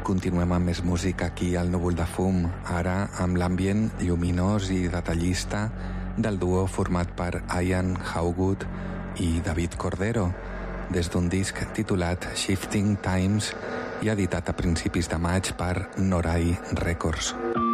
continuem amb més música aquí al Núvol de Fum, ara amb l'ambient lluminós i detallista del duo format per Ian Howgood i David Cordero, des d'un disc titulat Shifting Times i editat a principis de maig per Norai Records.